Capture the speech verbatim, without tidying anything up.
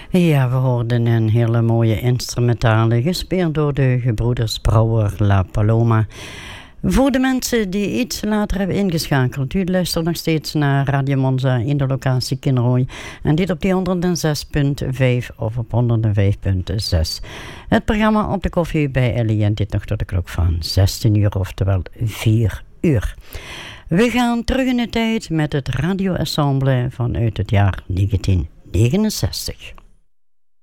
Ja, we hoorden een hele mooie instrumentale, gespeeld door de gebroeders Brouwer La Paloma. Voor de mensen die iets later hebben ingeschakeld, u luistert nog steeds naar Radio Monza in de locatie Kinrooi. En dit op die honderdzes komma vijf of op honderdvijf komma zes. Het programma Op de Koffie bij Ellie en dit nog tot de klok van zestien uur, oftewel vier uur. We gaan terug in de tijd met het Radio Ensemble vanuit het jaar negentien negenenzestig.